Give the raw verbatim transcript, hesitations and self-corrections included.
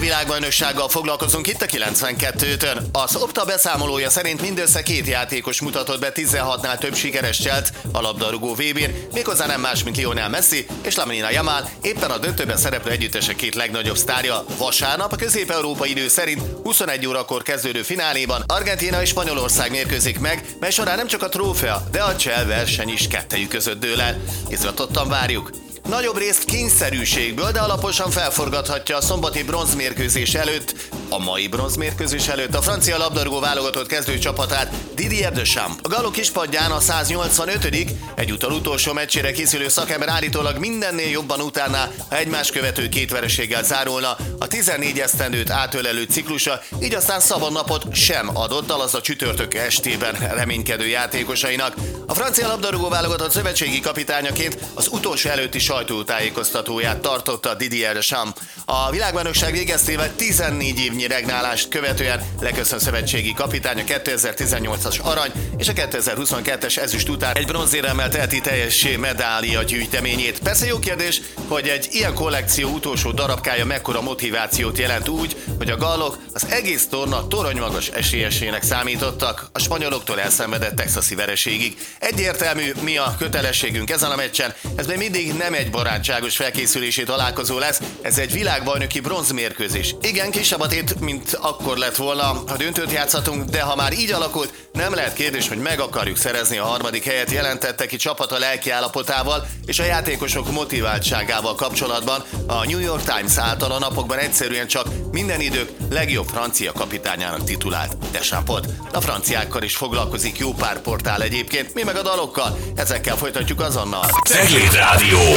világbajnoksággal foglalkozunk itt a kilencvenkettőtön. Az Opta beszámolója szerint mindössze két játékos mutatott be tizenhatnál több sikeres cselt a labdarúgó vé bén, méghozzá nem más, mint Lionel Messi és Lamine Yamal, éppen a döntőben szereplő együttesek két legnagyobb sztárja. Vasárnap a közép-európai idő szerint huszonegy órakor kezdődő fináléban Argentína és Spanyolország mérkőzik meg, mely során nem csak a trófea, de a csel verseny is kettejük között dől el. Izgatottan várjuk. Nagyobb részt kényszerűségből, de alaposan felforgathatja a szombati bronzmérkőzés előtt, a mai bronzmérkőzés előtt a francia labdarúgó válogatott kezdő csapatát Didier Deschamps. A gallok kispadján a száznyolcvanötödik egyúttal utolsó meccsére készülő szakember állítólag mindennél jobban utálná, ha egymás követő két vereséggel zárulna a tizennégy esztendőt átölelő ciklusa, így aztán szabad napot sem adott az a csütörtök estében reménykedő játékosainak. A francia labdarúgó válogatott szövetségi kapitányaként az utolsó előtti sajtótájékoztatóját tartotta Didier Deschamps. A világbajnokság végeztével tizennégy évnyi regnálást követően leköszön szövetségi kapitány a kétezer-tizennyolcas arany és a kétezer-huszonkettes ezüst után egy bronzéremmel teheti teljessé medálja gyűjteményét. Persze jó kérdés, hogy egy ilyen kollekció utolsó darabkája mekkora motivációt jelent úgy, hogy a gallok az egész torna toronymagas esélyesének számítottak a spanyoloktól elszenvedett texasi vereségig. Egyértelmű, mi a kötelességünk ezen a meccsen, ez még mindig nem egy barátságos felkészülési találkozó lesz, ez egy világbajnoki bronzmérkőzés. Igen, kisebb a tét, mint akkor lett volna, ha döntőt játszhatunk, de ha már így alakult, nem lehet kérdés, hogy meg akarjuk szerezni a harmadik helyet, jelentette ki csapata lelki állapotával és a játékosok motiváltságával kapcsolatban a New York Times által a napokban egyszerűen csak minden idők legjobb francia kapitányának titulált Deschampsot. A franciákkal is foglalkozik jó pár portál egyébként, mi meg a dalokkal, ezekkel folytatjuk azonnal. Cegléd Rádió.